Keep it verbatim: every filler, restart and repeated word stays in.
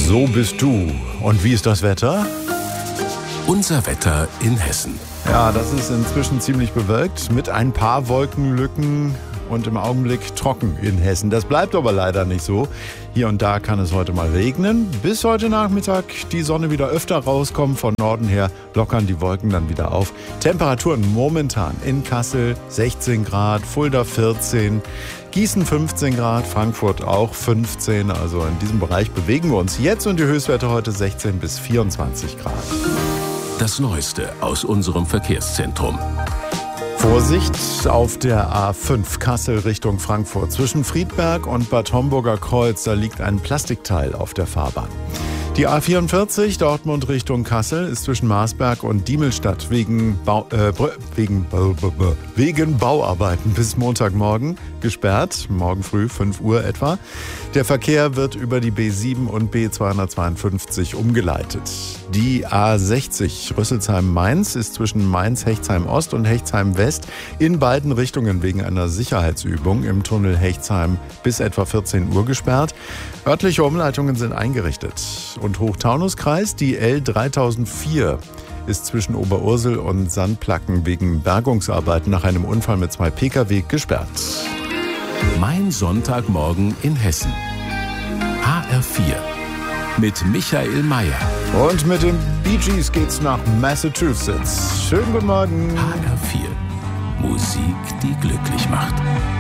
So bist du. Und wie ist das Wetter? Unser Wetter in Hessen. Ja, das ist inzwischen ziemlich bewölkt mit ein paar Wolkenlücken und im Augenblick trocken in Hessen. Das bleibt aber leider nicht so. Hier und da kann es heute mal regnen. Bis heute Nachmittag die Sonne wieder öfter rauskommt. Von Norden her lockern die Wolken dann wieder auf. Temperaturen momentan in Kassel sechzehn Grad, Fulda vierzehn, Gießen fünfzehn Grad, Frankfurt auch fünfzehn. Also in diesem Bereich bewegen wir uns jetzt und die Höchstwerte heute sechzehn bis vierundzwanzig Grad. Das Neueste aus unserem Verkehrszentrum. Vorsicht auf der A fünf Kassel Richtung Frankfurt. Zwischen Friedberg und Bad Homburger Kreuz, da liegt ein Plastikteil auf der Fahrbahn. Die A vierundvierzig Dortmund Richtung Kassel ist zwischen Marsberg und Diemelstadt wegen, Bau, äh, wegen, wegen Bauarbeiten bis Montagmorgen gesperrt. Morgen früh fünf Uhr etwa. Der Verkehr wird über die B sieben und B zweihundertzweiundfünfzig umgeleitet. Die A sechzig Rüsselsheim-Mainz ist zwischen Mainz-Hechtsheim-Ost und Hechtsheim-West in beiden Richtungen wegen einer Sicherheitsübung im Tunnel Hechtsheim bis etwa vierzehn Uhr gesperrt. Örtliche Umleitungen sind eingerichtet. Und Hochtaunuskreis, die L dreitausendvier ist zwischen Oberursel und Sandplacken wegen Bergungsarbeiten nach einem Unfall mit zwei Pkw gesperrt. Mein Sonntagmorgen in Hessen. H R vier mit Michael Mayer. Und mit den Bee Gees geht's nach Massachusetts. Schönen guten Morgen. H R vier. Musik, die glücklich macht.